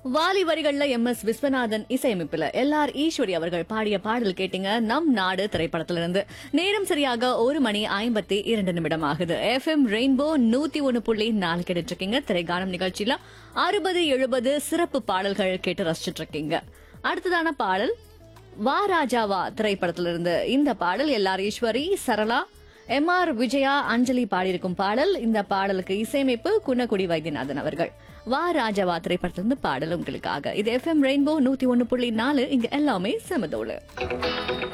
வாலி வரிகள்ல எம்.எஸ். விஸ்வநாதன் இசையமைப்புல எல்.ஆர். ஈஸ்வரி அவர்கள் பாடிய பாடல் கேட்டீங்க. நம் நாடு திரைப்படத்திலிருந்து. நேரம் சரியாக 1:52 ஆகுது. FM ரெயின்போ 101.4 கேட்டுட்டு இருக்கீங்க. திரைகானம் நிகழ்ச்சியில 60-70 சிறப்பு பாடல்கள் கேட்டு ரசிச்சுட்டு இருக்கீங்க. அடுத்ததான பாடல் வா ராஜாவா திரைப்படத்திலிருந்து. இந்த பாடல் எல்.ஆர். ஈஸ்வரி, சரளா, எம்.ஆர். விஜயா, அஞ்சலி பாடியிருக்கும் பாடல். இந்த பாடலுக்கு இசையமைப்பு குன்னக்குடி வைத்தியநாதன் அவர்கள். வா ராஜாவா திரைப்படத்திலிருந்து பாடல் உங்களுக்காக. இது FM ரெயின்போ 101.4. இங்க எல்லாமே செமதோடு.